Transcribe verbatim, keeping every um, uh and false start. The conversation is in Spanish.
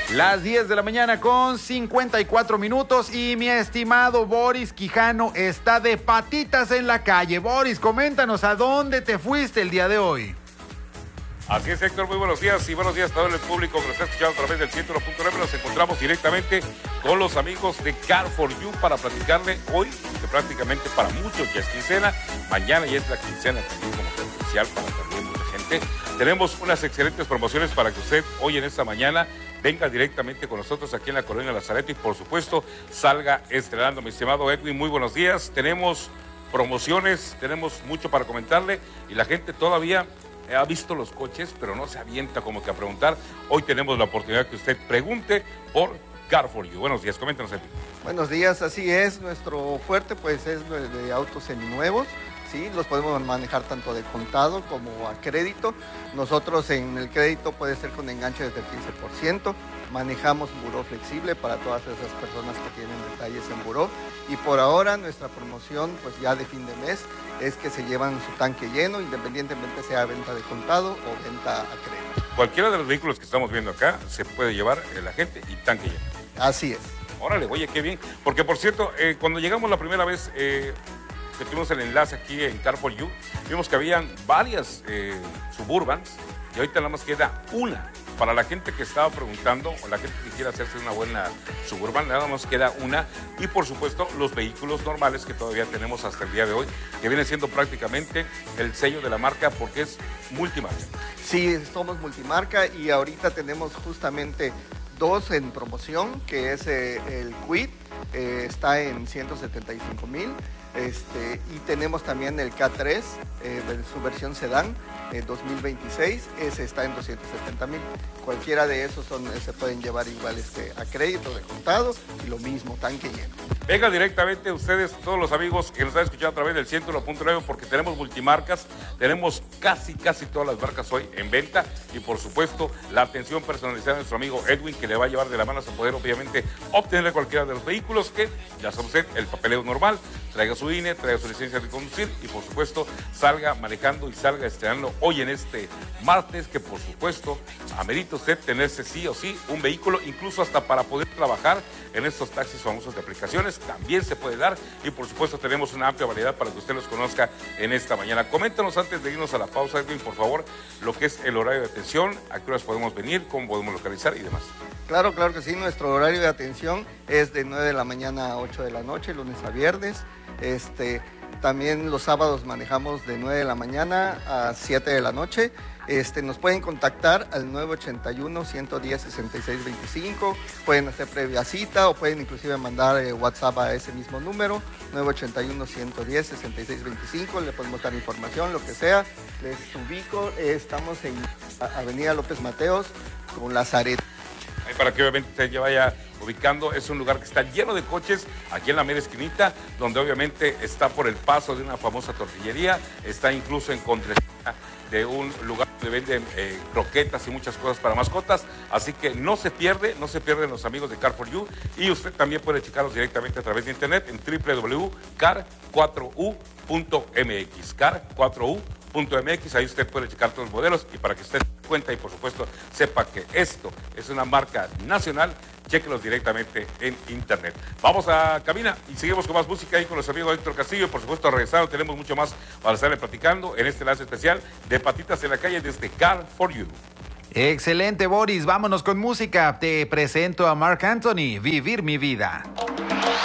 Las diez de la mañana con cincuenta y cuatro minutos y mi estimado Boris Quijano está de patitas en la calle. Boris, coméntanos a dónde te fuiste el día de hoy. Así es, Héctor, muy buenos días y buenos días a todo el público que nos está escuchando a través del ciento uno punto nueve. Nos encontramos directamente con los amigos de Car for You para platicarle hoy, que prácticamente para muchos ya es quincena, mañana ya es la quincena también como que especial para también mucha gente. Tenemos unas excelentes promociones para que usted hoy en esta mañana venga directamente con nosotros aquí en la Colonia Lazareto y por supuesto salga estrenando. Mi estimado Edwin, muy buenos días. Tenemos promociones, tenemos mucho para comentarle y la gente todavía ha visto los coches, pero no se avienta como que a preguntar. Hoy tenemos la oportunidad que usted pregunte por Car for You. Buenos días, coméntanos, Edwin. Buenos días, así es. Nuestro fuerte pues es de autos seminuevos. Sí, los podemos manejar tanto de contado como a crédito. Nosotros en el crédito puede ser con enganche desde el quince por ciento. Manejamos buró flexible para todas esas personas que tienen detalles en buró. Y por ahora nuestra promoción, pues ya de fin de mes, es que se llevan su tanque lleno, independientemente sea venta de contado o venta a crédito. Cualquiera de los vehículos que estamos viendo acá se puede llevar la gente y tanque lleno. Así es. Órale, oye, qué bien. Porque por cierto, eh, cuando llegamos la primera vez... Eh, que tuvimos el enlace aquí en Car for You, vimos que habían varias eh, Suburbans y ahorita nada más queda una. Para la gente que estaba preguntando o la gente que quiera hacerse una buena Suburban, nada más queda una. Y por supuesto los vehículos normales que todavía tenemos hasta el día de hoy, que viene siendo prácticamente el sello de la marca porque es multimarca. Sí, somos multimarca y ahorita tenemos justamente dos en promoción, que es eh, el Kwid, eh, está en ciento setenta y cinco mil. Este, y tenemos también el K tres, eh, su versión sedán, eh, dos mil veintiséis, ese está en doscientos setenta mil. Cualquiera de esos son, se pueden llevar igual este, a crédito de contado y lo mismo, tanque lleno. Venga directamente ustedes, todos los amigos que nos están escuchando a través del ciento uno punto nueve, porque tenemos multimarcas, tenemos casi, casi todas las marcas hoy en venta y por supuesto la atención personalizada de nuestro amigo Edwin, que le va a llevar de la mano a poder obviamente obtener cualquiera de los vehículos que ya sabe usted, el papeleo normal, traiga su I N E, traiga su licencia de conducir y por supuesto salga manejando y salga estrenando hoy en este martes, que por supuesto amerita usted tenerse sí o sí un vehículo, incluso hasta para poder trabajar en estos taxis famosos de aplicaciones, también se puede dar y por supuesto tenemos una amplia variedad para que usted los conozca en esta mañana. Coméntanos antes de irnos a la pausa, Edwin, por favor, lo que es el horario de atención, a qué horas podemos venir, cómo podemos localizar y demás. Claro, claro que sí, nuestro horario de atención es de nueve de la mañana a ocho de la noche, lunes a viernes. Este, también los sábados manejamos de nueve de la mañana a siete de la noche. Este, nos pueden contactar al nueve ochenta y uno, ciento diez, sesenta y seis veinticinco. Pueden hacer previa cita o pueden inclusive mandar eh, WhatsApp a ese mismo número, nueve ochenta y uno, ciento diez, sesenta y seis veinticinco. Le podemos dar información, lo que sea. Les ubico, eh, estamos en Avenida López Mateos con Lazareto. Ahí para que obviamente usted ya vaya ubicando, es un lugar que está lleno de coches, aquí en la mera esquinita, donde obviamente está por el paso de una famosa tortillería, está incluso en contra de un lugar donde venden eh, croquetas y muchas cosas para mascotas, así que no se pierde, no se pierden los amigos de Car for You y usted también puede checarlos directamente a través de internet en doble u doble u doble u punto car cuatro u punto m x, car cuatro u punto m x, ahí usted puede checar todos los modelos y para que usted se dé cuenta y por supuesto sepa que esto es una marca nacional, chéquelos directamente en internet. Vamos a cabina y seguimos con más música ahí con los amigos de Héctor Castillo y por supuesto regresando tenemos mucho más para estarle platicando en este enlace especial de Patitas en la Calle desde Car for You. Excelente, Boris, vámonos con música. Te presento a Marc Anthony, Vivir mi vida.